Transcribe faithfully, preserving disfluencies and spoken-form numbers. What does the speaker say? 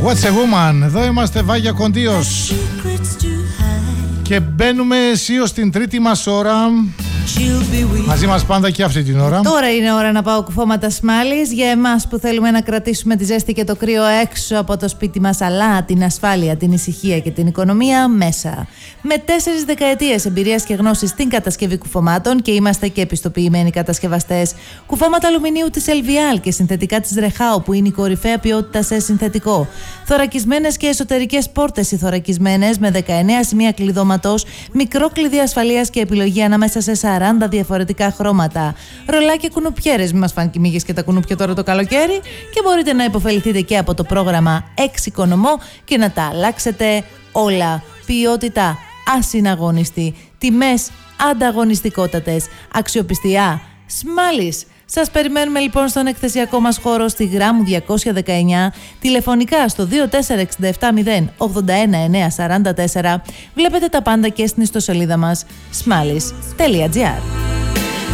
What's a Woman. Εδώ είμαστε, Βάγια Κοντίος. Και μπαίνουμε αισίως στην τρίτη μας ώρα. Μαζί μας πάντα και αυτή την ώρα. Τώρα είναι ώρα να πάω κουφώματα Σμάλης. Για εμάς που θέλουμε να κρατήσουμε τη ζέστη και το κρύο έξω από το σπίτι μας, αλλά την ασφάλεια, την ησυχία και την οικονομία μέσα. Με τέσσερις δεκαετίες εμπειρίας και γνώσης στην κατασκευή κουφωμάτων, και είμαστε και επιστοποιημένοι κατασκευαστές. Κουφώματα αλουμινίου της Ελβιάλ και συνθετικά της Ρεχάο, που είναι η κορυφαία ποιότητα σε συνθετικό. Θωρακισμένες και εσωτερικές πόρτες ηθωρακισμένες με δεκαεννέα σημεία κλειδώματος, μικρό κλειδί ασφαλείας και επιλογή ανάμεσα σε σαράντα διαφορετικά χρώματα. Ρολάκια κουνουπιέρες, μη μας φάνε κοιμήγες και τα κουνούπια τώρα το καλοκαίρι, και μπορείτε να υποφεληθείτε και από το πρόγραμμα Εξοικονομώ και να τα αλλάξετε όλα. Ποιότητα ασυναγωνιστή, τιμές ανταγωνιστικότατες, αξιοπιστία Σμάλης. Σας περιμένουμε λοιπόν στον εκθεσιακό μας χώρο στη Γράμμου διακόσια δεκαεννιά, τηλεφωνικά στο δύο τέσσερα έξι επτά μηδέν ογδόντα ένα εννιακόσια σαράντα τέσσερα. Βλέπετε τα πάντα και στην ιστοσελίδα μας σμάλης τελεία τζι άρ.